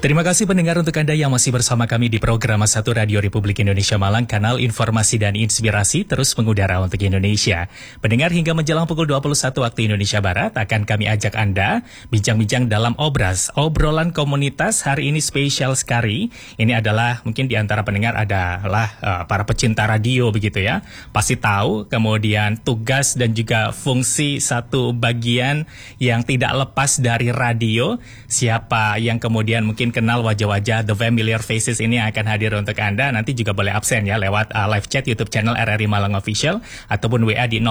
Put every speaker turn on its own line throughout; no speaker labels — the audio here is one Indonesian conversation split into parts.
Terima kasih pendengar untuk Anda yang masih bersama kami di program 1 Radio Republik Indonesia Malang, kanal informasi dan inspirasi terus mengudara untuk Indonesia. Pendengar, hingga menjelang pukul 21 waktu Indonesia Barat akan kami ajak Anda bincang-bincang dalam obrolan komunitas. Hari ini spesial sekali. Ini adalah mungkin di antara pendengar adalah para pecinta radio begitu ya. Pasti tahu kemudian tugas dan juga fungsi satu bagian yang tidak lepas dari radio. Siapa yang kemudian mungkin kenal wajah-wajah The Familiar Faces ini akan hadir untuk Anda. Nanti juga boleh absen ya lewat live chat YouTube channel RRI Malang Official ataupun WA di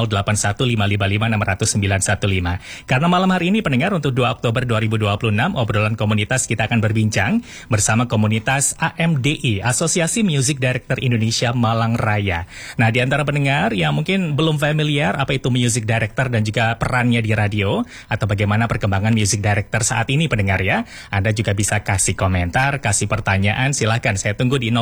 081555600915. Karena malam hari ini pendengar untuk 2 Oktober 2026 obrolan komunitas kita akan berbincang bersama komunitas AMDI, Asosiasi Music Director Indonesia Malang Raya. Nah, di antara pendengar yang mungkin belum familiar apa itu Music Director dan juga perannya di radio atau bagaimana perkembangan Music Director saat ini pendengar ya, Anda juga bisa kasih komentar, kasih pertanyaan, silahkan saya tunggu di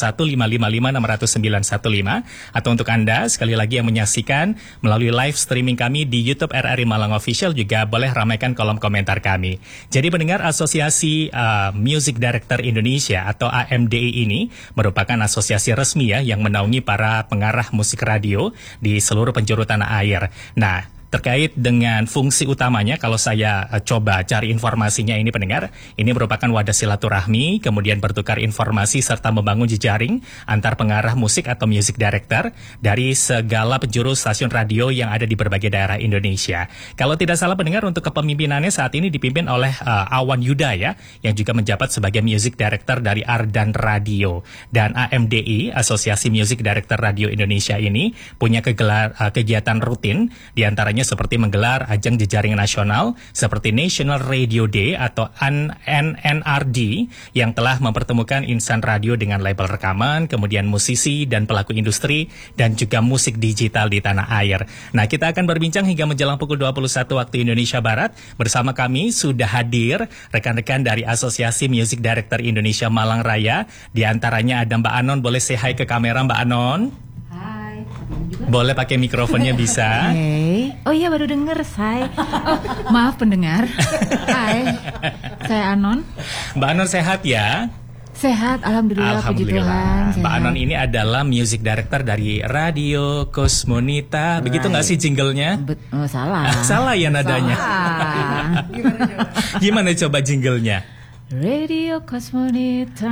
081555600915. Atau untuk Anda sekali lagi yang menyaksikan melalui live streaming kami di YouTube RRI Malang Official juga boleh ramaikan kolom komentar kami. Jadi pendengar, Asosiasi Music Director Indonesia atau AMDI ini merupakan asosiasi resmi ya yang menaungi para pengarah musik radio di seluruh penjuru tanah air. Nah, terkait dengan fungsi utamanya, kalau saya coba cari informasinya ini pendengar, ini merupakan wadah silaturahmi, kemudian bertukar informasi serta membangun jejaring antar pengarah musik atau music director dari segala penjuru stasiun radio yang ada di berbagai daerah Indonesia. Kalau tidak salah pendengar, untuk kepemimpinannya saat ini dipimpin oleh Awan Yuda ya, yang juga menjabat sebagai music director dari Ardan Radio. Dan AMDI, Asosiasi Music Director Radio Indonesia ini punya kegiatan rutin, diantaranya seperti menggelar ajang jejaring nasional seperti National Radio Day atau NNRD yang telah mempertemukan insan radio dengan label rekaman, kemudian musisi dan pelaku industri dan juga musik digital di tanah air. Nah, kita akan berbincang hingga menjelang pukul 21 waktu Indonesia Barat. Bersama kami sudah hadir rekan-rekan dari Asosiasi Music Director Indonesia Malang Raya. Di antaranya ada Mbak Anon, boleh say hi ke kamera Mbak Anon? Boleh pakai mikrofonnya bisa.
Hey. Oh iya, baru denger saya. Oh, maaf pendengar. Hai, saya Anon.
Mbak Anon sehat ya?
Sehat, alhamdulillah, puji Tuhan.
Mbak Anon ini adalah music director dari Radio Cosmonita. Begitu nggak sih jinglenya?
Salah.
Salah ya nadanya.
Salah.
Gimana coba jinglenya?
Radio Cosmonita.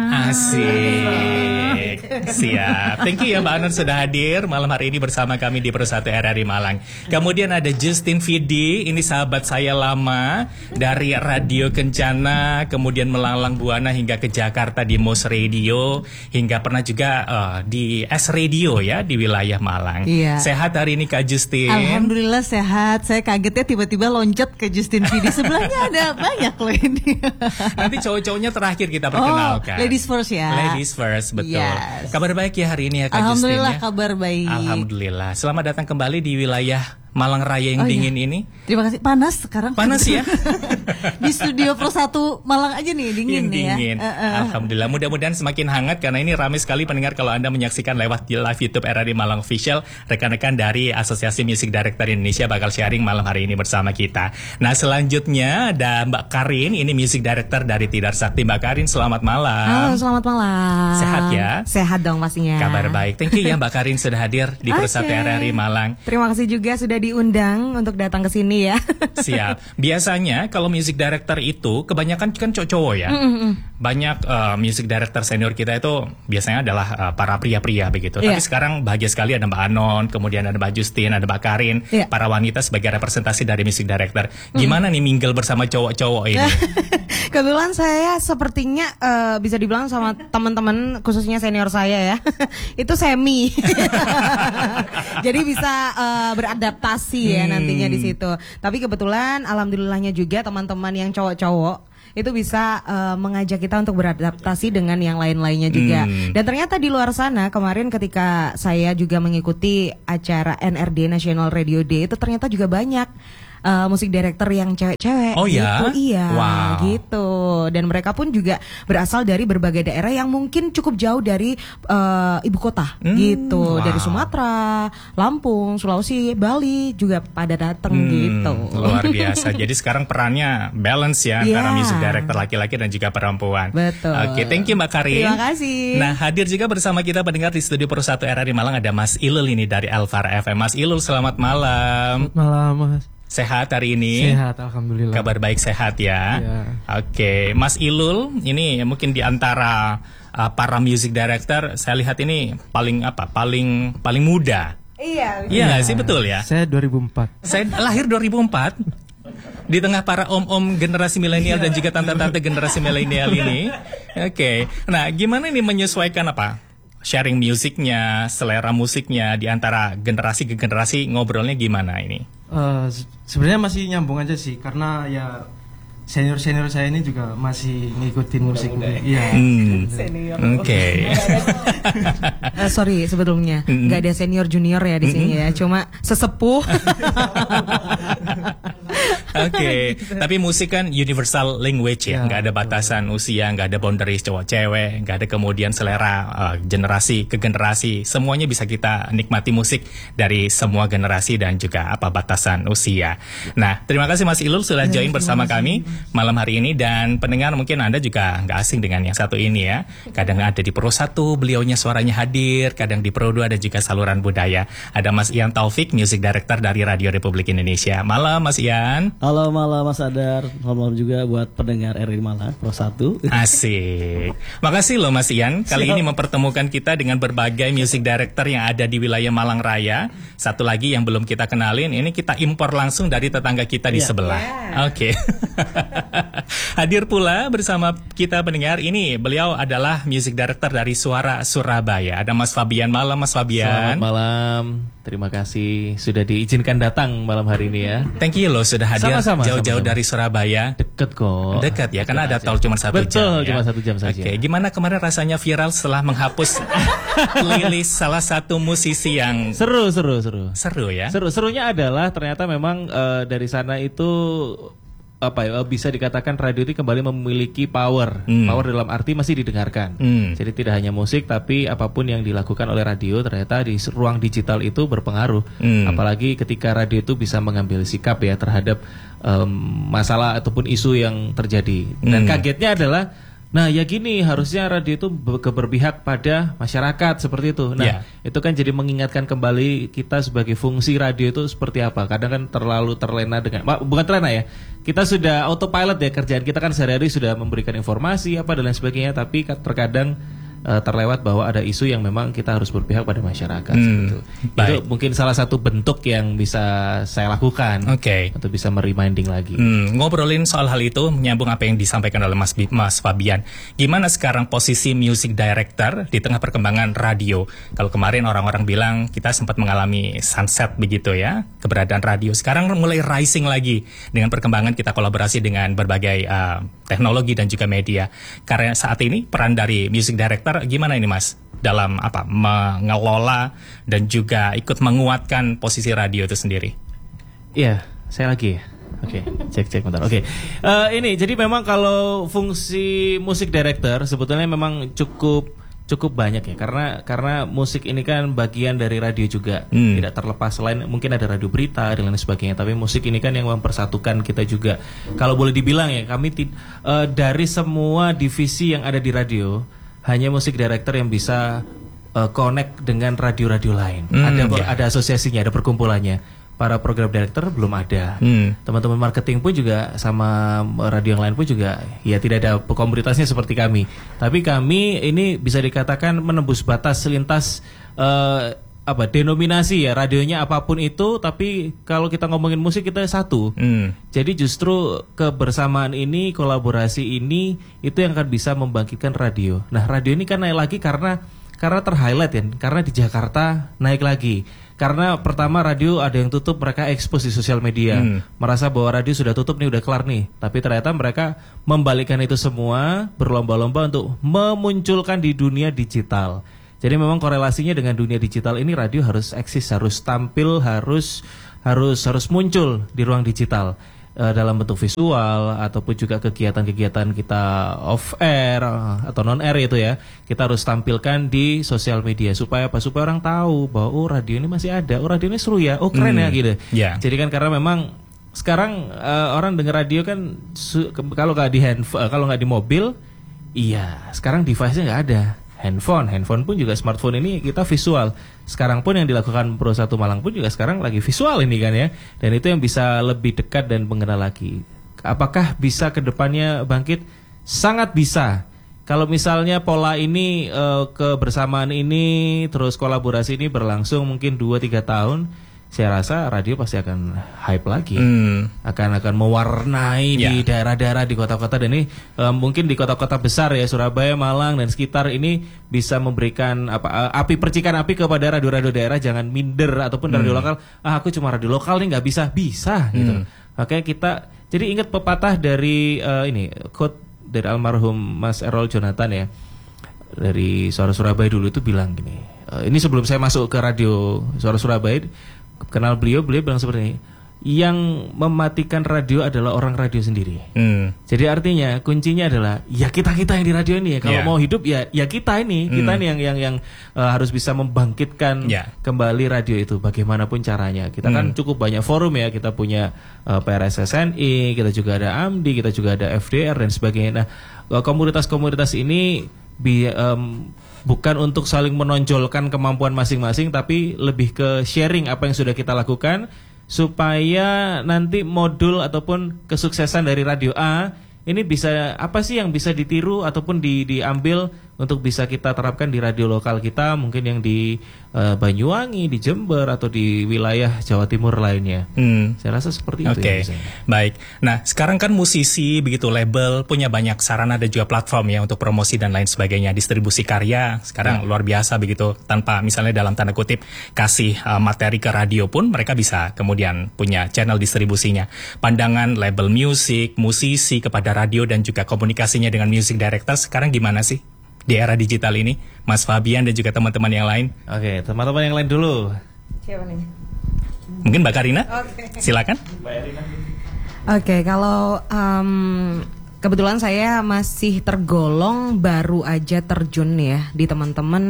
Asik. Siap. Thank you ya Mbak Anon sudah hadir malam hari ini bersama kami di Pro 1 RRI Malang. Kemudian ada Justin Vidi, ini sahabat saya lama dari Radio Kencana, kemudian melalang buana hingga ke Jakarta di Mos Radio, hingga pernah juga di S Radio ya di wilayah Malang.
Iya.
Sehat hari ini Kak Justin?
Alhamdulillah sehat. Saya kagetnya tiba-tiba loncat ke Justin Vidi. Sebelahnya ada banyak loh ini.
Nanti cowok-cowoknya terakhir kita perkenalkan.
Ladies first ya.
Ladies first, betul.
Yes.
Kabar baik ya hari ini ya Kak Justin ya?
Alhamdulillah kabar baik.
Alhamdulillah. Selamat datang kembali di wilayah Malang Raya yang dingin ini.
Terima kasih. Panas sekarang.
Panas ya.
Di studio Pro 1 Malang aja nih dingin nih ya.
Dingin. Alhamdulillah. Mudah-mudahan semakin hangat karena ini ramai sekali pendengar kalau Anda menyaksikan lewat di live YouTube RRI Malang Official. Rekan-rekan dari Asosiasi Music Director Indonesia bakal sharing malam hari ini bersama kita. Nah, selanjutnya ada Mbak Karin, ini Music Director dari Tidar Sakti. Mbak Karin, selamat malam.
Halo, selamat malam.
Sehat ya?
Sehat dong pastinya.
Kabar baik. Thank you ya Mbak Karin sudah hadir di Pro 1 RRI Malang.
Terima kasih juga sudah diundang untuk datang ke sini ya.
Siap. Biasanya kalau music director itu kebanyakan kan cowok ya. Banyak music director senior kita itu biasanya adalah para pria-pria begitu. Tapi sekarang bahagia sekali ada Mbak Anon, kemudian ada Mbak Justin, ada Mbak Karin, para wanita sebagai representasi dari music director. Gimana nih mingle bersama cowok-cowok ini?
Kebetulan saya sepertinya bisa dibilang sama teman-teman khususnya senior saya ya. Itu semi. Jadi bisa beradaptasi ya nantinya di situ. Tapi kebetulan alhamdulillahnya juga teman-teman yang cowok-cowok itu bisa mengajak kita untuk beradaptasi dengan yang lain-lainnya juga. Dan ternyata di luar sana kemarin ketika saya juga mengikuti acara NRD National Radio Day itu ternyata juga banyak musik director yang cewek-cewek.
Oh ya?
Gitu. Iya,
Wow.
gitu. Dan mereka pun juga berasal dari berbagai daerah yang mungkin cukup jauh dari ibu kota, gitu.
Wow.
Dari Sumatera, Lampung, Sulawesi, Bali juga pada datang gitu.
Luar biasa. Jadi sekarang perannya balance ya antara
Iya.
music director laki-laki dan juga perempuan.
Betul.
Oke, thank you Mbak Karin.
Terima kasih.
Nah, hadir juga bersama kita pendengar di Studio Pro 1 RRI Malang ada Mas Ilul ini dari Alvara FM. Mas Ilul, selamat malam.
Malam Mas.
Sehat hari ini?
Sehat, alhamdulillah.
Kabar baik, sehat ya.
Iya.
Oke, Mas Ilul ini mungkin di antara para music director saya lihat ini paling muda.
Iya.
Iya nggak sih, betul ya?
Saya 2004.
Saya lahir 2004 di tengah para om-om generasi milenial dan juga tante-tante generasi milenial ini. Oke. Nah, gimana ini menyesuaikan sharing musiknya, selera musiknya di antara generasi ke generasi, ngobrolnya gimana ini?
Sebenarnya masih nyambung aja sih, karena ya senior saya ini juga masih ngikutin musik. Iya.
Senior.
Oke.
Sorry sebelumnya nggak ada senior junior ya di sini ya, cuma sesepuh.
Oke, tapi musik kan universal language ya, nggak ada batasan usia, nggak ada boundaries cowok cewek, nggak ada kemudian selera generasi ke generasi, semuanya bisa kita nikmati musik dari semua generasi dan juga batasan usia. Nah, terima kasih Mas Ilul sudah join bersama kami malam hari ini, dan pendengar mungkin Anda juga nggak asing dengan yang satu ini ya. Kadang ada di Pro 1, beliaunya suaranya hadir, kadang di Pro 2 ada juga saluran budaya. Ada Mas Ian Taufik, Music Director dari Radio Republik Indonesia. Malam Mas Ian.
Halo malam Mas Adar, malam juga buat pendengar RRI Malang Pro 1.
Asik. Makasih loh Mas Ian, kali ini mempertemukan kita dengan berbagai music director yang ada di wilayah Malang Raya. Satu lagi yang belum kita kenalin, ini kita impor langsung dari tetangga kita di sebelah. Oke. Hadir pula bersama kita pendengar, ini beliau adalah music director dari Suara Surabaya. Ada Mas Fabian. Malam Mas Fabian.
Selamat malam. Terima kasih sudah diizinkan datang malam hari ini ya.
Thank you loh sudah hadir jauh-jauh dari Surabaya.
Deket kok.
Dekat ya, karena ada tol cuma 1 jam.
Betul,
ya?
cuma 1 jam saja.
Oke, gimana kemarin rasanya viral setelah menghapus playlist salah satu musisi yang
Seru
ya?
Serunya adalah ternyata memang dari sana itu bisa dikatakan radio itu kembali memiliki power. Power dalam arti masih didengarkan. Jadi tidak hanya musik, tapi apapun yang dilakukan oleh radio ternyata di ruang digital itu berpengaruh. Apalagi ketika radio itu bisa mengambil sikap ya terhadap masalah ataupun isu yang terjadi. Dan kagetnya adalah, nah ya gini, harusnya radio itu berpihak pada masyarakat seperti itu. Nah itu kan jadi mengingatkan kembali kita sebagai fungsi radio itu seperti apa. Kadang kan terlalu terlena dengan, bukan terlena ya, kita sudah autopilot ya, kerjaan kita kan sehari-hari sudah memberikan informasi dan lain sebagainya, tapi terkadang terlewat bahwa ada isu yang memang kita harus berpihak pada masyarakat. Gitu. Itu mungkin salah satu bentuk yang bisa saya lakukan untuk bisa mereminding lagi.
Ngobrolin soal hal itu, menyambung apa yang disampaikan oleh Mas Fabian. Gimana sekarang posisi music director di tengah perkembangan radio? Kalau kemarin orang-orang bilang kita sempat mengalami sunset begitu ya, keberadaan radio. Sekarang mulai rising lagi dengan perkembangan kita kolaborasi dengan berbagai teknologi dan juga media. Karena saat ini peran dari music director gimana ini Mas dalam mengelola dan juga ikut menguatkan posisi radio itu sendiri?
Iya, saya lagi ya. Oke, cek bentar. Oke. Ini jadi memang kalau fungsi music director sebetulnya memang cukup banyak ya, karena musik ini kan bagian dari radio juga. Tidak terlepas, selain mungkin ada radio berita dan lain sebagainya, tapi musik ini kan yang mempersatukan kita juga. Kalau boleh dibilang ya, kami dari semua divisi yang ada di radio, hanya musik director yang bisa connect dengan radio-radio lain. Ada asosiasinya, ada perkumpulannya. Para program director belum ada. Teman-teman marketing pun juga sama radio yang lain pun juga ya tidak ada komunitasnya seperti kami. Tapi kami ini bisa dikatakan menembus batas lintas denominasi ya, radionya apapun itu, tapi kalau kita ngomongin musik kita satu. Jadi justru kebersamaan ini, kolaborasi ini itu yang akan bisa membangkitkan radio. Nah, radio ini kan naik lagi karena terhighlight ya, karena di Jakarta naik lagi. Karena pertama radio ada yang tutup, mereka expose di sosial media, merasa bahwa radio sudah tutup nih, udah kelar nih. Tapi ternyata mereka membalikkan itu semua, berlomba-lomba untuk memunculkan di dunia digital. Jadi memang korelasinya dengan dunia digital ini radio harus eksis, harus tampil, harus harus muncul di ruang digital dalam bentuk visual ataupun juga kegiatan-kegiatan kita off air atau non air itu ya, kita harus tampilkan di sosial media supaya apa? Supaya orang tahu bahwa oh radio ini masih ada, oh radio ini seru ya, oh keren ya gitu.
Yeah.
Jadi kan karena memang sekarang orang dengar radio kan kalau nggak di kalau nggak di mobil, iya sekarang device-nya nggak ada. Handphone pun juga smartphone ini kita visual. Sekarang pun yang dilakukan Pro 1 Malang pun juga sekarang lagi visual ini kan ya. Dan itu yang bisa lebih dekat dan mengenal lagi. Apakah bisa ke depannya bangkit? Sangat bisa. Kalau misalnya pola ini kebersamaan ini terus kolaborasi ini berlangsung mungkin 2-3 tahun, saya rasa radio pasti akan hype lagi, akan mewarnai di daerah-daerah di kota-kota, dan ini mungkin di kota-kota besar ya Surabaya, Malang dan sekitar ini bisa memberikan percikan api kepada radio-radio daerah. Jangan minder ataupun radio lokal. Aku cuma radio lokal nih nggak bisa gitu. Makanya kita jadi ingat pepatah dari ini quote dari almarhum Mas Errol Jonathan ya, dari Suara Surabaya dulu itu bilang gini. Ini sebelum saya masuk ke radio Suara Surabaya, kenal beliau bilang seperti ini, yang mematikan radio adalah orang radio sendiri. Jadi artinya kuncinya adalah ya kita yang di radio ini ya. Kalau mau hidup ya kita ini yang harus bisa membangkitkan kembali radio itu bagaimanapun caranya. Kita kan cukup banyak forum ya, kita punya PRSSNI, kita juga ada AMDI, kita juga ada FDR dan sebagainya. Nah, komunitas-komunitas ini bukan untuk saling menonjolkan kemampuan masing-masing, tapi lebih ke sharing apa yang sudah kita lakukan supaya nanti modul ataupun kesuksesan dari radio A ini bisa apa sih yang bisa ditiru ataupun diambil untuk bisa kita terapkan di radio lokal kita, mungkin yang di Banyuwangi, di Jember atau di wilayah Jawa Timur lainnya. Saya rasa seperti itu.
Oke, baik. Nah, sekarang kan musisi begitu label punya banyak sarana dan juga platform ya untuk promosi dan lain sebagainya, distribusi karya sekarang luar biasa begitu. Tanpa misalnya dalam tanda kutip kasih materi ke radio pun mereka bisa kemudian punya channel distribusinya. Pandangan label musik, musisi kepada radio dan juga komunikasinya dengan music director sekarang gimana sih di era digital ini, Mas Fabian dan juga teman-teman yang lain?
Oke, teman-teman yang lain dulu.
Siapa nih?
Mungkin Mbak Karina? Silakan.
Oke, kalau kebetulan saya masih tergolong baru aja terjun ya di teman-teman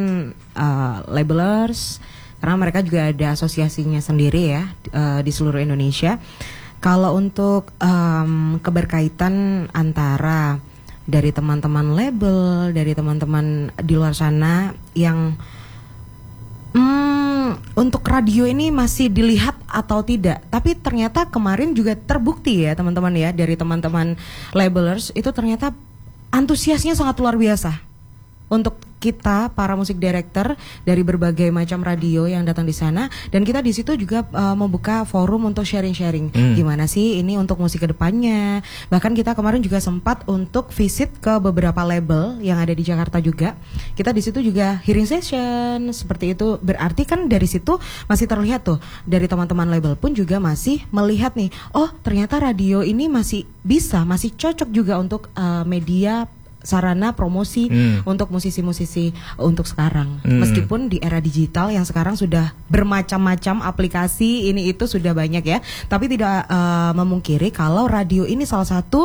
labelers, karena mereka juga ada asosiasinya sendiri ya di seluruh Indonesia. Kalau untuk keberkaitan antara dari teman-teman label, dari teman-teman di luar sana yang untuk radio ini masih dilihat atau tidak. Tapi ternyata kemarin juga terbukti ya teman-teman ya, dari teman-teman labelers itu ternyata antusiasnya sangat luar biasa untuk kita para musik director dari berbagai macam radio yang datang di sana, dan kita di situ juga membuka forum untuk sharing-sharing gimana sih ini untuk musik kedepannya. Bahkan kita kemarin juga sempat untuk visit ke beberapa label yang ada di Jakarta juga. Kita di situ juga hearing session seperti itu. Berarti kan dari situ masih terlihat tuh dari teman-teman label pun juga masih melihat nih, oh ternyata radio ini masih bisa, masih cocok juga untuk media sarana promosi untuk musisi-musisi untuk sekarang. Meskipun di era digital yang sekarang sudah bermacam-macam aplikasi ini itu sudah banyak ya, tapi tidak memungkiri kalau radio ini salah satu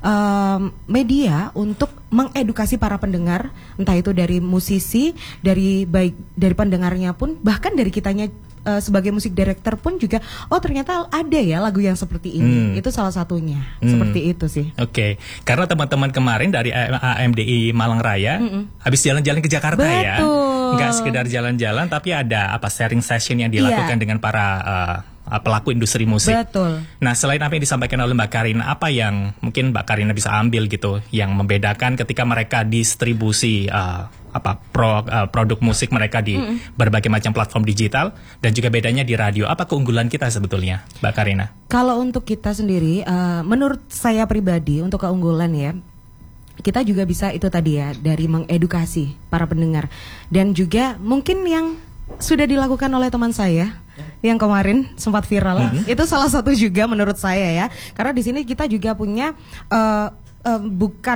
media untuk mengedukasi para pendengar, entah itu dari musisi, dari pendengarnya pun, bahkan dari kitanya sebagai musik director pun juga, oh ternyata ada ya lagu yang seperti ini. Itu salah satunya. Seperti itu sih.
Oke. Karena teman-teman kemarin dari AMDI Malang Raya habis jalan-jalan ke Jakarta.
Betul.
Ya. Enggak sekedar jalan-jalan, tapi ada sharing session yang dilakukan dengan para pelaku industri musik.
Betul.
Nah, selain apa yang disampaikan oleh Mbak Karina, apa yang mungkin Mbak Karina bisa ambil gitu yang membedakan ketika mereka distribusi produk musik mereka di berbagai macam platform digital, dan juga bedanya di radio? Apa keunggulan kita sebetulnya, Mbak Karina?
Kalau untuk kita sendiri, menurut saya pribadi untuk keunggulan ya, kita juga bisa itu tadi ya, dari mengedukasi para pendengar, dan juga mungkin yang sudah dilakukan oleh teman saya yang kemarin sempat viral, itu salah satu juga menurut saya ya, karena di sini kita juga punya bukan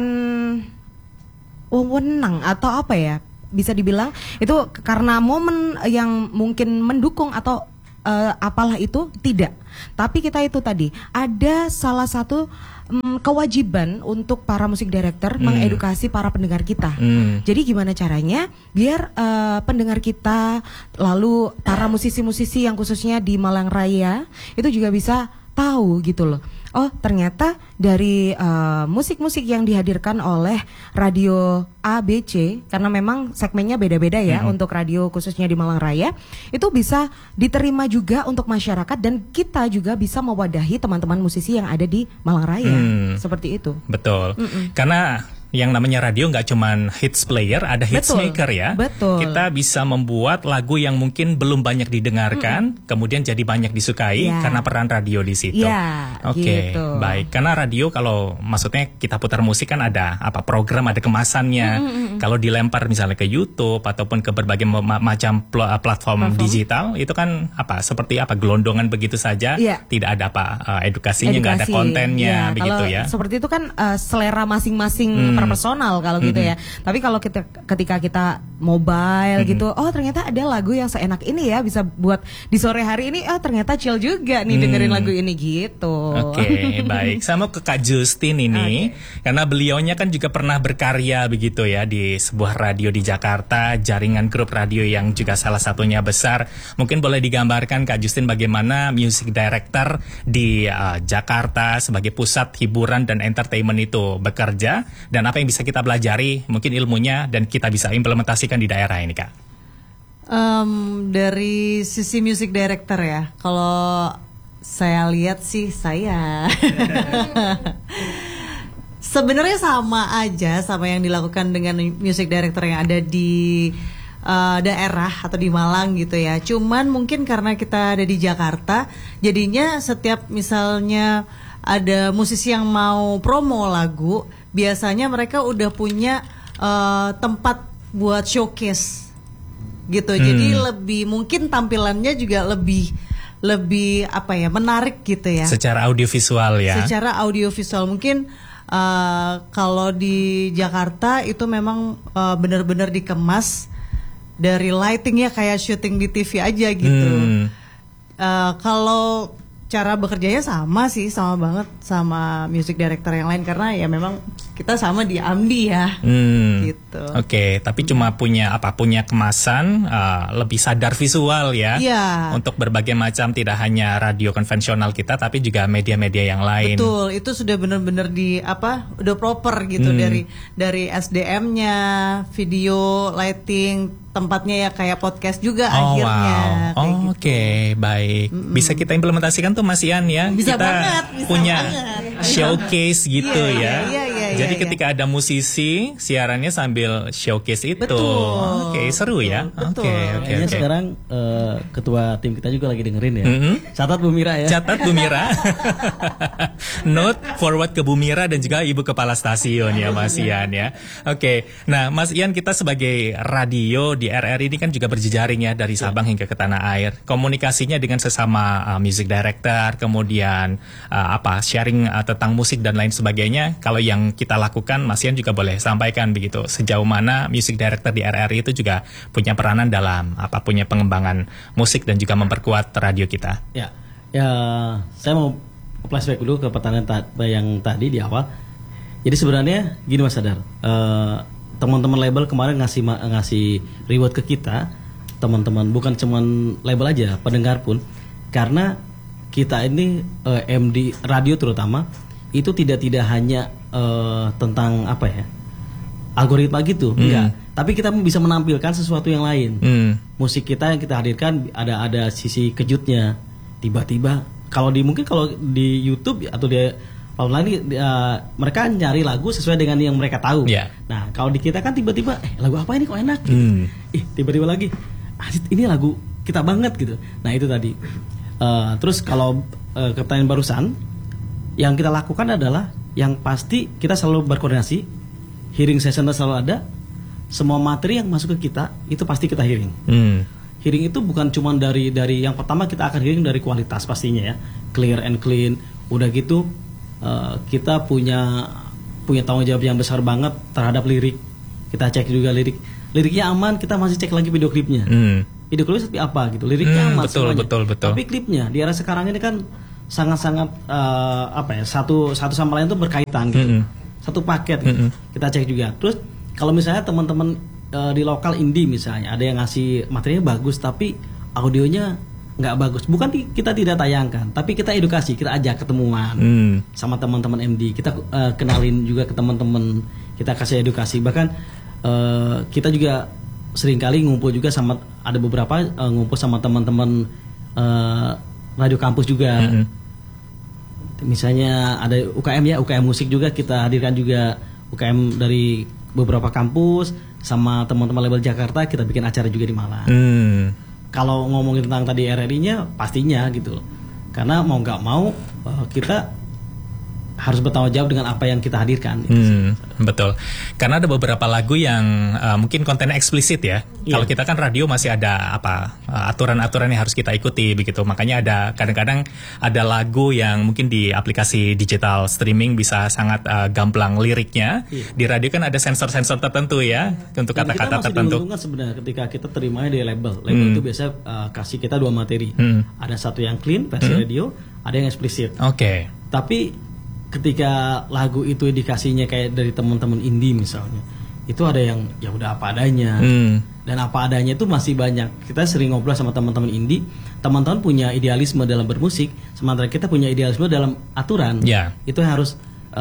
wewenang atau apa ya, bisa dibilang itu karena momen yang mungkin mendukung atau apalah itu, tidak. Tapi kita itu tadi ada salah satu kewajiban untuk para musik director mengedukasi para pendengar kita. Jadi gimana caranya biar pendengar kita, lalu para musisi-musisi yang khususnya di Malang Raya itu juga bisa tahu gitu loh. Oh ternyata dari musik-musik yang dihadirkan oleh radio ABC, karena memang segmennya beda-beda ya untuk radio khususnya di Malang Raya, itu bisa diterima juga untuk masyarakat dan kita juga bisa mewadahi teman-teman musisi yang ada di Malang Raya. Seperti itu.
Betul. Karena yang namanya radio nggak cuman hits player, ada hits maker ya.
Betul.
Kita bisa membuat lagu yang mungkin belum banyak didengarkan, kemudian jadi banyak disukai karena peran radio di situ. Oke,
gitu.
baik. Karena radio kalau maksudnya kita putar musik kan ada program, ada kemasannya. Kalau dilempar misalnya ke YouTube ataupun ke berbagai macam platform digital, itu kan seperti gelondongan begitu saja, tidak ada edukasinya, nggak ada kontennya, begitu
kalau
ya.
Seperti itu kan selera masing-masing personal kalau gitu ya. Tapi kalau ketika kita mobile gitu, oh ternyata ada lagu yang seenak ini ya, bisa buat di sore hari ini, oh ternyata chill juga nih dengerin lagu ini gitu.
Oke, baik. Sama ke Kak Justin ini, karena beliaunya kan juga pernah berkarya begitu ya di sebuah radio di Jakarta, jaringan grup radio yang juga salah satunya besar. Mungkin boleh digambarkan Kak Justin bagaimana music director di Jakarta sebagai pusat hiburan dan entertainment itu bekerja, dan apa yang bisa kita pelajari, mungkin ilmunya, dan kita bisa implementasikan di daerah ini, Kak?
Dari sisi music director ya, kalau saya lihat sih sebenarnya sama aja sama yang dilakukan dengan music director yang ada di daerah atau di Malang gitu ya. Cuman mungkin karena kita ada di Jakarta, jadinya setiap misalnya ada musisi yang mau promo lagu, biasanya mereka udah punya tempat buat showcase gitu. Jadi lebih mungkin tampilannya juga lebih menarik gitu ya.
Secara audiovisual ya.
Secara audiovisual mungkin kalau di Jakarta itu memang benar-benar dikemas dari lightingnya kayak syuting di TV aja gitu. Kalau cara bekerjanya sama banget sama music director yang lain, karena ya memang kita sama di Amdi ya. Gitu.
Oke, tapi cuma punya kemasan, lebih sadar visual ya. Untuk berbagai macam, tidak hanya radio konvensional kita, tapi juga media-media yang lain.
Betul, itu sudah benar-benar udah proper gitu, dari SDM-nya, video, lighting, tempatnya ya kayak podcast juga akhirnya.
Wow. Oke, baik. Bisa kita implementasikan tuh Mas Ian ya.
Bisa
kita
banget,
punya showcase gitu ya. Jadi
iya.
ketika ada musisi, siarannya sambil showcase itu.
Betul.
Oke, seru ya. Oke.
Kayaknya sekarang ketua tim kita juga lagi dengerin ya. Catat Bu Mira ya.
Catat Bu Mira. Note forward ke Bu Mira dan juga Ibu Kepala Stasiun ya Mas Ian ya. Oke. Nah, Mas Ian, kita sebagai radio di RRI ini kan juga berjejaring ya dari Sabang hingga ke tanah air. Komunikasinya dengan sesama music director, kemudian sharing tentang musik dan lain sebagainya. Kalau yang kita lakukan, Mas Ian juga boleh sampaikan begitu. Sejauh mana music director di RRI itu juga punya peranan dalam punya pengembangan musik dan juga memperkuat radio kita.
Ya, saya mau flashback dulu ke pertanyaan yang tadi di awal. Jadi sebenarnya gini Mas Sadar, teman-teman label kemarin ngasih reward ke kita, teman-teman, bukan cuman label aja, pendengar pun, karena kita ini MD radio terutama itu tidak hanya tentang algoritma gitu, enggak. Tapi kita bisa menampilkan sesuatu yang lain. Musik kita yang kita hadirkan ada sisi kejutnya. Tiba-tiba kalau di YouTube atau di online mereka nyari lagu sesuai dengan yang mereka tahu. Nah, kalau di kita kan tiba-tiba lagu apa ini kok enak gitu. Tiba-tiba lagi ini lagu kita banget gitu. Nah, itu tadi. Terus kalau pertanyaan barusan, yang kita lakukan adalah yang pasti kita selalu berkoordinasi, hearing session selalu ada, semua materi yang masuk ke kita itu pasti kita hearing. Hearing itu bukan cuma dari yang pertama, kita akan hearing dari kualitas pastinya ya, clear and clean. Udah gitu kita punya tanggung jawab yang besar banget terhadap lirik. Kita cek juga liriknya aman, kita masih cek lagi video klipnya. video klipnya seperti apa gitu, liriknya aman
betul,
semuanya.
betul.
Tapi klipnya di era sekarang ini kan sangat-sangat satu sama lain tuh berkaitan gitu, satu paket gitu. Kita cek juga. Terus kalau misalnya teman-teman di lokal indie misalnya ada yang ngasih materinya bagus tapi audionya nggak bagus, bukan kita tidak tayangkan, tapi kita edukasi, kita ajak ketemuan sama teman-teman MD, kita kenalin juga ke teman-teman, kita kasih edukasi. Bahkan kita juga seringkali ngumpul juga sama, ada beberapa ngumpul sama teman-teman radio kampus juga. Misalnya ada UKM UKM musik juga kita hadirkan juga, UKM dari beberapa kampus sama teman-teman label Jakarta, kita bikin acara juga di Malang. Kalau ngomongin tentang tadi RRI-nya pastinya gitu, karena mau nggak mau kita harus bertanggung jawab dengan apa yang kita hadirkan.
Betul, karena ada beberapa lagu yang mungkin kontennya eksplisit ya. Kalau kita kan radio masih ada aturan-aturan yang harus kita ikuti begitu. Makanya ada kadang-kadang ada lagu yang mungkin di aplikasi digital streaming bisa sangat gamblang liriknya. Di radio kan ada sensor-sensor tertentu ya untuk kata-kata tertentu.
Kita masih diuntungkan sebenarnya ketika kita terimanya di label. Label itu biasa kasih kita 2 materi. Ada satu yang clean versi radio, ada yang eksplisit. Tapi ketika lagu itu dikasihnya kayak dari teman-teman indie misalnya, itu ada yang ya udah apa adanya, dan apa adanya itu masih banyak. Kita sering ngobrol sama teman-teman indie, teman-teman punya idealisme dalam bermusik, sementara kita punya idealisme dalam aturan. Itu yang harus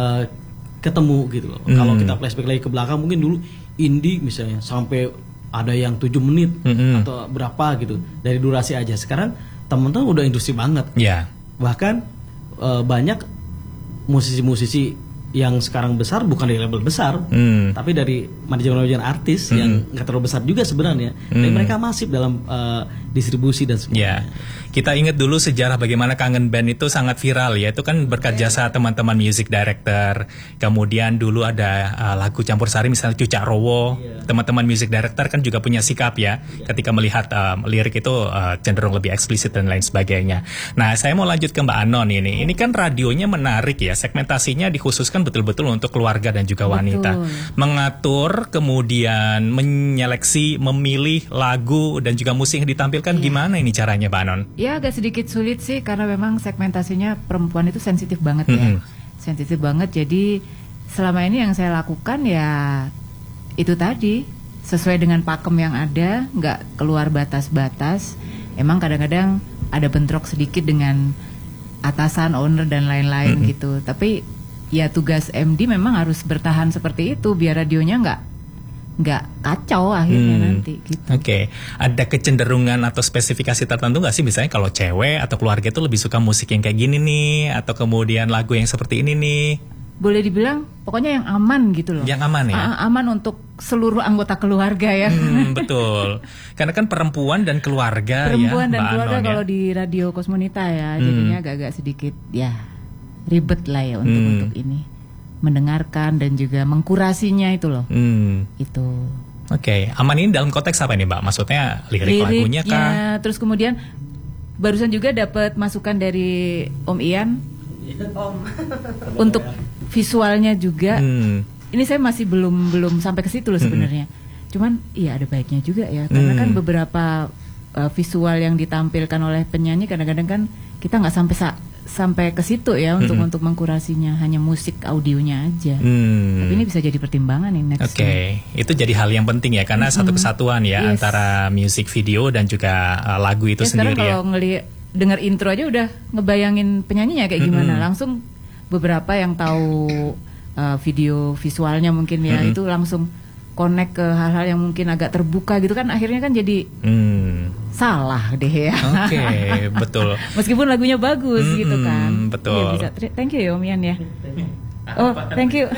ketemu gitu loh. Kalau kita flashback lagi ke belakang, mungkin dulu indie misalnya sampai ada yang 7 menit atau berapa gitu dari durasi aja. Sekarang teman-teman udah industri banget. Bahkan banyak musisi-musisi yang sekarang besar bukan dari label besar, tapi dari manajemen artis yang nggak terlalu besar juga sebenarnya. Dan mereka masif dalam distribusi dan sebagainya.
Kita ingat dulu sejarah bagaimana Kangen Band itu sangat viral ya. Itu kan berkat jasa teman-teman music director. Kemudian dulu ada lagu campur sari misalnya Cucak Rowo. Teman-teman music director kan juga punya sikap ya ketika melihat lirik itu cenderung lebih eksplisit dan lain sebagainya. Nah, saya mau lanjut ke Mbak Anon ini. Ini kan radionya menarik ya. Segmentasinya dikhususkan betul-betul untuk keluarga dan juga wanita. Mengatur, kemudian menyeleksi, memilih lagu dan juga musik yang ditampilkan, gimana ini caranya Mbak Anon?
Ya agak sedikit sulit sih karena memang segmentasinya perempuan itu sensitif banget ya. Sensitif banget, jadi selama ini yang saya lakukan ya itu tadi, sesuai dengan pakem yang ada, nggak keluar batas-batas. Emang kadang-kadang ada bentrok sedikit dengan atasan, owner dan lain-lain gitu. Tapi ya tugas MD memang harus bertahan seperti itu biar radionya nggak kacau akhirnya nanti gitu.
Ada kecenderungan atau spesifikasi tertentu nggak sih, misalnya kalau cewek atau keluarga itu lebih suka musik yang kayak gini nih, atau kemudian lagu yang seperti ini nih?
Boleh dibilang pokoknya yang aman gitu loh.
Yang aman ya?
Aman untuk seluruh anggota keluarga ya.
Betul. Karena kan perempuan dan keluarga
perempuan
ya,
dan keluarga
Anon,
kalau
ya?
Di radio Kosmonita ya, jadinya agak-agak sedikit ya ribet lah ya untuk ini. Mendengarkan dan juga mengkurasinya itu loh. Itu.
Aman ini dalam konteks apa nih Mbak? Maksudnya lirik lagunya kah?
Terus kemudian barusan juga dapat masukan dari Om Ian untuk visualnya juga. Ini saya masih belum sampai ke situ loh sebenarnya. Cuman iya ada baiknya juga ya, karena kan beberapa visual yang ditampilkan oleh penyanyi kadang-kadang kan kita nggak sampai ke situ ya untuk mengkurasinya, hanya musik audionya aja. Tapi ini bisa jadi pertimbangan nih next.
Itu jadi hal yang penting ya, karena satu kesatuan ya antara music video dan juga lagu itu sendiri ya.
Sekarang kalau dengar intro aja udah ngebayangin penyanyinya kayak gimana, langsung beberapa yang tahu video visualnya mungkin ya itu langsung connect ke hal-hal yang mungkin agak terbuka gitu kan, akhirnya kan jadi salah deh ya.
Betul.
Meskipun lagunya bagus gitu kan.
Betul.
Ya, bisa. Thank you ya Om Ian ya. Oh, thank you.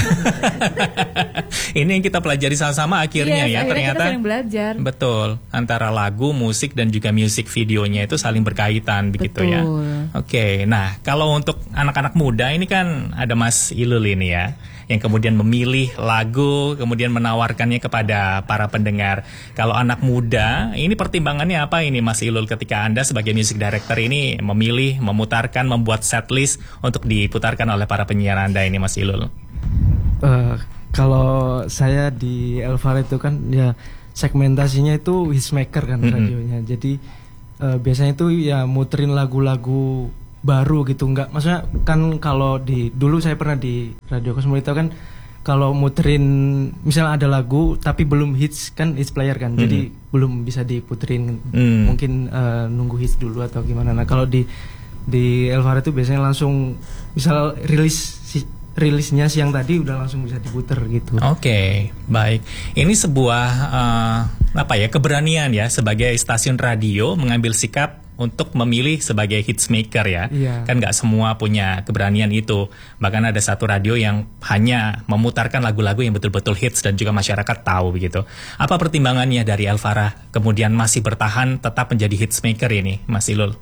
Ini yang kita pelajari sama-sama akhirnya ya, ternyata.
Kita saling belajar.
Betul. Antara lagu, musik dan juga music videonya itu saling berkaitan begitu ya. Nah, kalau untuk anak-anak muda ini kan ada Mas Ilul ini ya, yang kemudian memilih lagu, kemudian menawarkannya kepada para pendengar. Kalau anak muda, ini pertimbangannya apa ini Mas Ilul ketika Anda sebagai music director ini memilih, memutarkan, membuat setlist untuk diputarkan oleh para penyiar Anda ini Mas Ilul?
Kalau saya di Elvar itu kan ya segmentasinya itu hitsmaker kan radionya. Jadi biasanya itu ya muterin lagu-lagu baru gitu, nggak, maksudnya kan kalau dulu saya pernah di Radio Cosmopolitan kan, kalau muterin misalnya ada lagu tapi belum hits kan, hits player kan, jadi belum bisa diputerin, mungkin nunggu hits dulu atau gimana. Nah kalau di Elvara itu biasanya langsung misal rilisnya siang tadi udah langsung bisa diputer gitu.
Oke, baik. Ini sebuah keberanian ya sebagai stasiun radio mengambil sikap untuk memilih sebagai hitsmaker ya. Kan nggak semua punya keberanian itu. Bahkan ada satu radio yang hanya memutarkan lagu-lagu yang betul-betul hits dan juga masyarakat tahu begitu. Apa pertimbangannya dari Elvara kemudian masih bertahan tetap menjadi hitsmaker ini, Mas Ilul?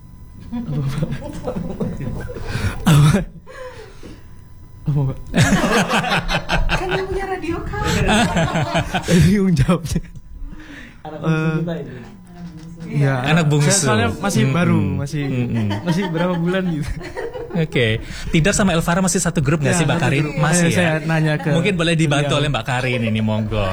Kan yang punya radio kan.
Bingung jawabnya. Ya,
anak bungsu.
Soalnya masih baru, masih berapa bulan gitu.
Oke. Tidar sama Elvara masih satu grup nggak sih Mbak Karin? Masih ya.
Saya nanya ke.
Mungkin boleh dibantu oleh Mbak Karin ini, monggo.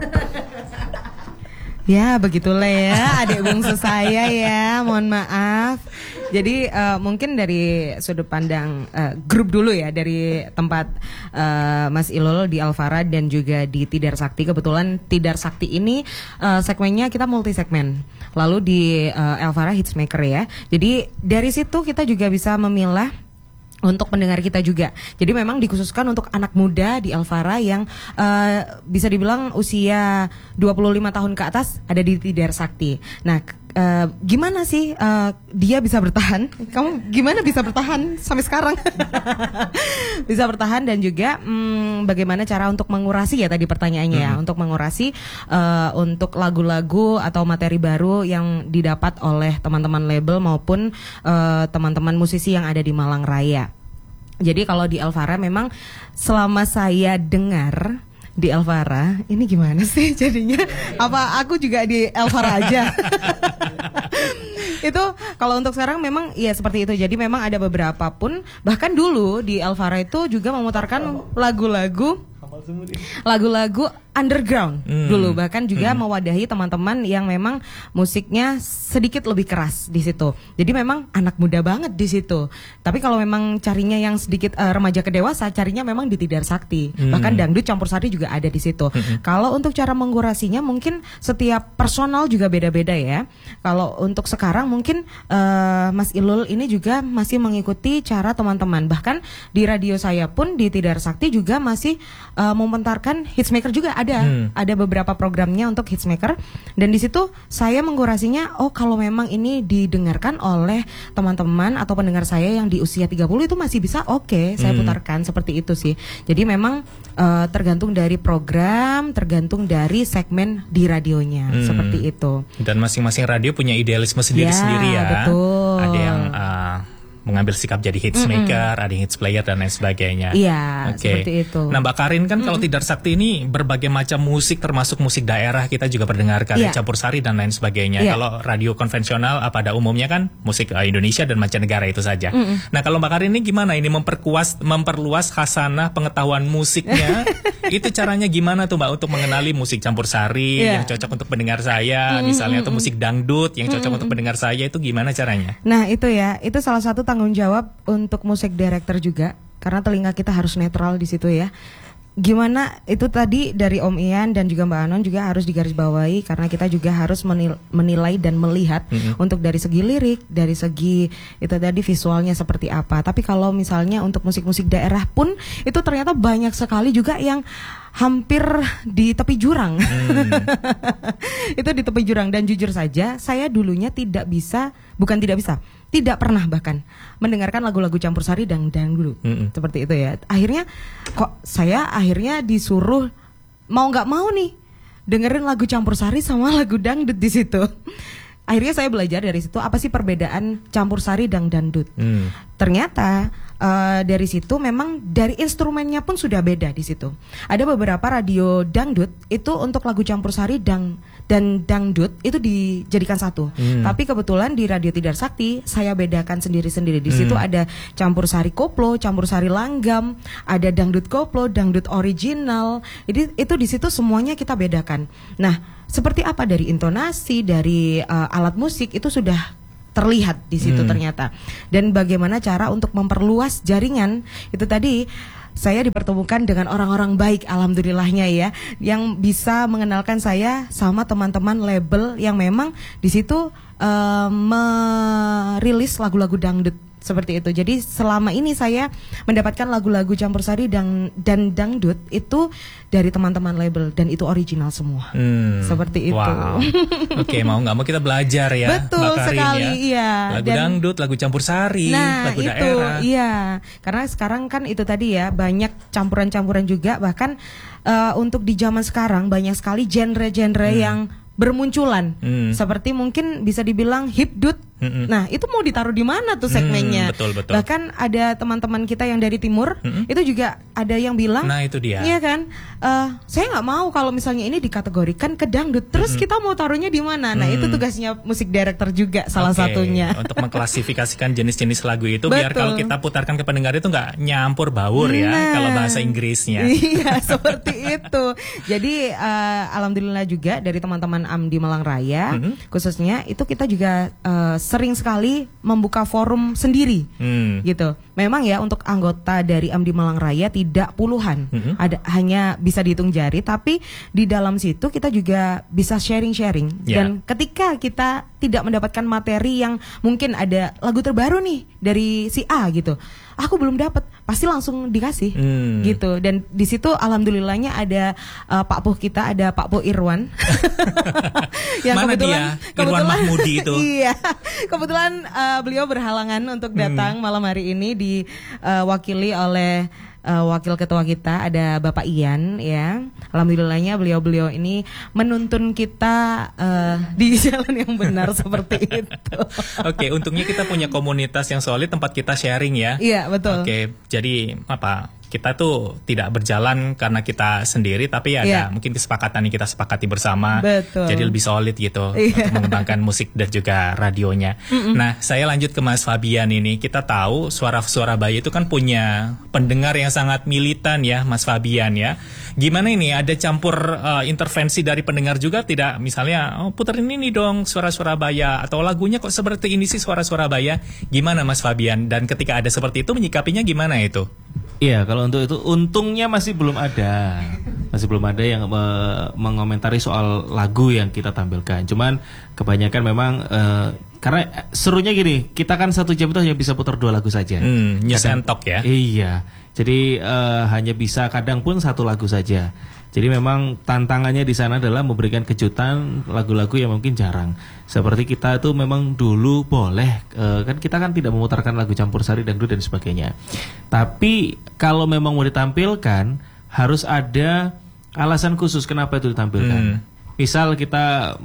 Ya begitulah ya adik bungsu saya ya, mohon maaf. Jadi mungkin dari sudut pandang grup dulu ya, dari tempat Mas Ilul di Elvara dan juga di Tidar Sakti. Kebetulan Tidar Sakti ini segmennya kita multi segmen, lalu di Elvara hitsmaker ya. Jadi dari situ kita juga bisa memilah untuk pendengar kita juga. Jadi memang dikhususkan untuk anak muda di Elvara yang bisa dibilang usia 25 tahun ke atas ada di Tidar Sakti. Nah, gimana sih dia bisa bertahan? Kamu gimana bisa bertahan sampai sekarang? Bisa bertahan dan juga bagaimana cara untuk mengurasi ya tadi pertanyaannya ya, untuk mengurasi untuk lagu-lagu atau materi baru yang didapat oleh teman-teman label maupun teman-teman musisi yang ada di Malang Raya. Jadi kalau di Elvara memang selama saya dengar di Elvara, ini gimana sih jadinya? Apa aku juga di Elvara aja? Itu kalau untuk sekarang memang ya seperti itu. Jadi memang ada beberapa pun, bahkan dulu di Elvara itu juga memutarkan lagu-lagu underground dulu, bahkan juga mewadahi teman-teman yang memang musiknya sedikit lebih keras di situ. Jadi memang anak muda banget di situ. Tapi kalau memang carinya yang sedikit remaja ke dewasa, carinya memang di Tidar Sakti. Bahkan dangdut campur sari juga ada di situ. Kalau untuk cara mengkurasinya mungkin setiap personal juga beda-beda ya. Kalau untuk sekarang mungkin Mas Ilul ini juga masih mengikuti cara teman-teman. Bahkan di radio saya pun di Tidar Sakti juga masih mementarkan hitsmaker juga ada beberapa programnya untuk hitsmaker, dan di situ saya mengkurasinya. Oh, kalau memang ini didengarkan oleh teman-teman atau pendengar saya yang di usia 30 itu masih bisa, oke, saya putarkan seperti itu sih. Jadi memang tergantung dari program, tergantung dari segmen di radionya, seperti itu.
Dan masing-masing radio punya idealisme sendiri-sendiri ya.
Betul.
Ada yang mengambil sikap jadi hitsmaker, ada yang hits player dan lain sebagainya.
Iya, seperti itu.
Nah, Mbak Karin kan kalau Tidar Sakti ini berbagai macam musik, termasuk musik daerah kita juga perdengarkan, campur sari dan lain sebagainya. Kalau radio konvensional pada umumnya kan musik Indonesia dan mancanegara itu saja. Nah, kalau Mbak Karin ini gimana? Ini memperluas khasanah pengetahuan musiknya. Itu caranya gimana tuh Mbak untuk mengenali musik campur sari yang cocok untuk pendengar saya, misalnya atau musik dangdut yang cocok untuk pendengar saya, itu gimana caranya?
Nah, itu ya, itu salah satu tanggung jawab untuk musik director juga, karena telinga kita harus netral di situ ya. Gimana itu tadi dari Om Ian dan juga Mbak Anon juga harus digarisbawahi, karena kita juga harus menilai dan melihat untuk dari segi lirik, dari segi itu tadi visualnya seperti apa. Tapi kalau misalnya untuk musik-musik daerah pun itu ternyata banyak sekali juga yang hampir di tepi jurang. Itu di tepi jurang, dan jujur saja saya dulunya tidak pernah bahkan mendengarkan lagu-lagu campur sari dan dangdut. Seperti itu ya. Akhirnya kok saya disuruh mau nggak mau nih dengerin lagu campur sari sama lagu dangdut di situ. Akhirnya saya belajar dari situ apa sih perbedaan campur sari dan dangdut. Ternyata dari situ memang dari instrumennya pun sudah beda di situ. Ada beberapa radio dangdut itu untuk lagu campur sari dan dangdut itu dijadikan satu. Tapi kebetulan di Radio Tidar Sakti saya bedakan sendiri-sendiri. Di situ ada campur sari koplo, campur sari langgam, ada dangdut koplo, dangdut original. Itu di situ semuanya kita bedakan. Nah, seperti apa dari intonasi, dari alat musik itu sudah terlihat di situ ternyata. Dan bagaimana cara untuk memperluas jaringan itu tadi. Saya dipertemukan dengan orang-orang baik, alhamdulillahnya ya, yang bisa mengenalkan saya sama teman-teman label yang memang di situ merilis lagu-lagu dangdut seperti itu. Jadi selama ini saya mendapatkan lagu-lagu campur sari dan dangdut itu dari teman-teman label dan itu original semua. Seperti itu.
Wow. Oke, mau nggak mau kita belajar ya.
Betul sekali, iya.
Lagu dangdut, lagu campur sari, lagu
itu,
daerah.
Iya. Karena sekarang kan itu tadi ya, banyak campuran-campuran juga, bahkan untuk di zaman sekarang banyak sekali genre-genre yang bermunculan. Seperti mungkin bisa dibilang hipdut. Nah, itu mau ditaruh di mana tuh segmennya?
Betul.
Bahkan ada teman-teman kita yang dari timur, itu juga ada yang bilang,
nah itu dia.
Iya kan? Saya nggak mau kalau misalnya ini dikategorikan ke dangdut. Terus kita mau taruhnya di mana? Nah, itu tugasnya musik director juga salah satunya.
Untuk mengklasifikasikan jenis-jenis lagu itu biar kalau kita putarkan ke pendengar itu nggak nyampur baur ya kalau bahasa Inggrisnya.
Iya, seperti itu. Jadi alhamdulillah juga dari teman-teman Amdi Malang Raya khususnya itu kita juga sering sekali membuka forum sendiri gitu. Memang ya untuk anggota dari Amdi Malang Raya tidak puluhan, ada hanya bisa dihitung jari. Tapi di dalam situ kita juga bisa sharing-sharing. Dan ketika kita tidak mendapatkan materi yang mungkin ada lagu terbaru nih dari si A gitu, aku belum dapat, pasti langsung dikasih gitu. Dan di situ alhamdulillahnya ada Pak Puh kita, ada Pak Puh Irwan. Yang
mana dia? Irwan Mahmudi itu.
Iya, kebetulan beliau berhalangan untuk datang malam hari ini, diwakili oleh wakil ketua kita ada Bapak Ian ya. Alhamdulillahnya beliau ini menuntun kita di jalan yang benar seperti itu.
Oke, untungnya kita punya komunitas yang solid tempat kita sharing ya.
Iya, betul.
Oke, jadi apa? Kita tuh tidak berjalan karena kita sendiri, tapi ada mungkin kesepakatan yang kita sepakati bersama.
Betul.
Jadi lebih solid gitu untuk mengembangkan musik dan juga radionya. Nah, saya lanjut ke Mas Fabian ini. Kita tahu Suara Surabaya itu kan punya pendengar yang sangat militan ya, Mas Fabian ya. Gimana ini? Ada campur intervensi dari pendengar juga tidak? Misalnya, puterin ini dong Suara Surabaya, atau lagunya kok seperti ini sih Suara Surabaya. Gimana Mas Fabian? Dan ketika ada seperti itu menyikapinya gimana itu?
Iya, kalau untuk itu untungnya masih belum ada yang mengomentari soal lagu yang kita tampilkan. Cuman kebanyakan memang karena serunya gini, kita kan 1 jam itu hanya bisa putar 2 lagu saja.
News and talk ya.
Iya, jadi hanya bisa kadang pun 1 lagu saja. Jadi memang tantangannya di sana adalah memberikan kejutan lagu-lagu yang mungkin jarang. Seperti kita itu memang dulu boleh kan kita kan tidak memutarkan lagu campur sari, dangdut dan sebagainya. Tapi kalau memang mau ditampilkan harus ada alasan khusus kenapa itu ditampilkan. Misal kita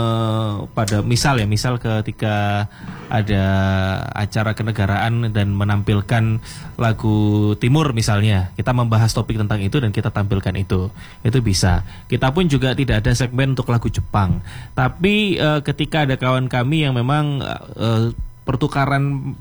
misal ketika ada acara kenegaraan dan menampilkan lagu Timur misalnya, kita membahas topik tentang itu dan kita tampilkan itu bisa. Kita pun juga tidak ada segmen untuk lagu Jepang. Tapi ketika ada kawan kami yang memang pertukaran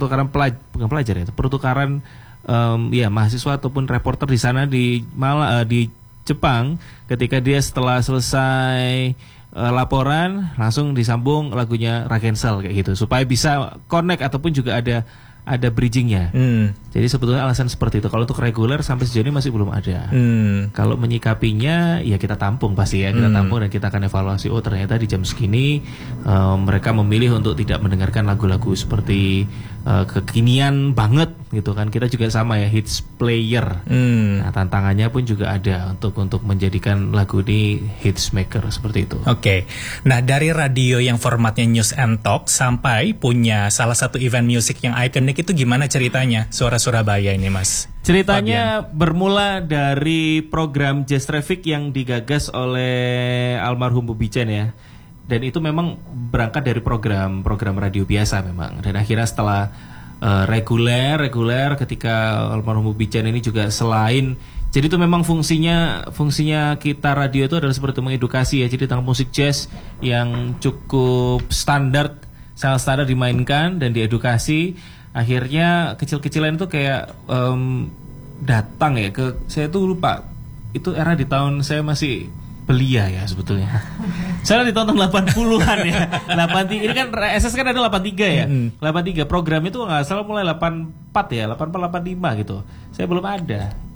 mahasiswa ataupun reporter di sana di Jepang, ketika dia setelah selesai laporan langsung disambung lagunya Rakensel kayak gitu supaya bisa connect ataupun juga ada bridgingnya. Jadi sebetulnya alasan seperti itu. Kalau untuk reguler sampai sejauh ini masih belum ada. Kalau menyikapinya ya kita tampung pasti ya, kita tampung dan kita akan evaluasi. Oh ternyata di jam segini mereka memilih untuk tidak mendengarkan lagu-lagu seperti kekinian banget gitu kan. Kita juga sama ya, hits player. Nah tantangannya pun juga ada untuk menjadikan lagu ini hits maker seperti itu.
Oke. Nah dari radio yang formatnya news and talk sampai punya salah satu event musik yang ikonik, itu gimana ceritanya Suara Surabaya ini Mas?
Ceritanya bermula dari program Jazz Traffic yang digagas oleh almarhum Bobi Chen ya. Dan itu memang berangkat dari program radio biasa memang. Dan akhirnya setelah reguler ketika almarhum Bobi Chen ini juga selain, jadi itu memang fungsinya kita radio itu adalah seperti mengedukasi ya. Jadi tentang musik jazz yang cukup standar, sangat standar dimainkan dan diedukasi. Akhirnya kecil-kecilan itu kayak datang ya ke, saya tuh lupa itu era di tahun saya masih belia ya sebetulnya. Saya ditonton 80-an ya. 83 ini kan SS kan ada 83 ya. 83 program itu nggak salah mulai 84 ya, 84 85 gitu. Saya belum ada.